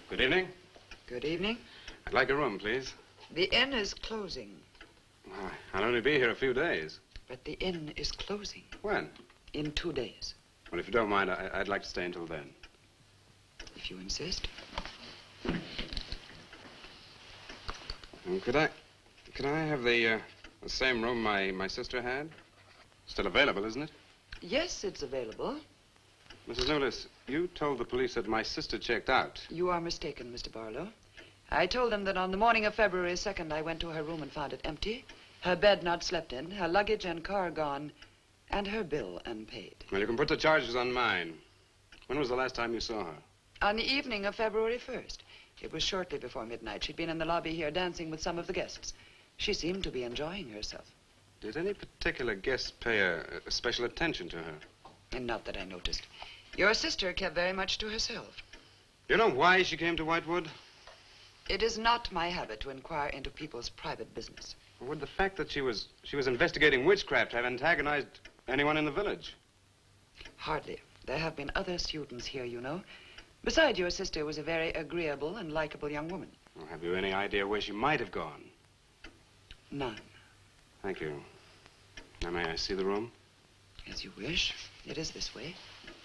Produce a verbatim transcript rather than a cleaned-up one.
Good evening. Good evening. I'd like a room, please. The inn is closing. Well, I'll only be here a few days. But the inn is closing. When? In two days. Well, if you don't mind, I, I'd like to stay until then. If you insist. Um, could I, could I have the, uh, the same room my, my sister had? Still available, isn't it? Yes, it's available. Missus Newless, you told the police that my sister checked out. You are mistaken, Mister Barlow. I told them that on the morning of February second, I went to her room and found it empty, her bed not slept in, her luggage and car gone, and her bill unpaid. Well, you can put the charges on mine. When was the last time you saw her? On the evening of February first. It was shortly before midnight. She'd been in the lobby here dancing with some of the guests. She seemed to be enjoying herself. Did any particular guest pay a, a special attention to her? And not that I noticed. Your sister kept very much to herself. You know why she came to Whitewood? It is not my habit to inquire into people's private business. Would the fact that she was she was investigating witchcraft have antagonized anyone in the village? Hardly. There have been other students here, you know. Besides, your sister was a very agreeable and likable young woman. Well, have you any idea where she might have gone? None. Thank you. Now, may I see the room? As you wish. It is this way.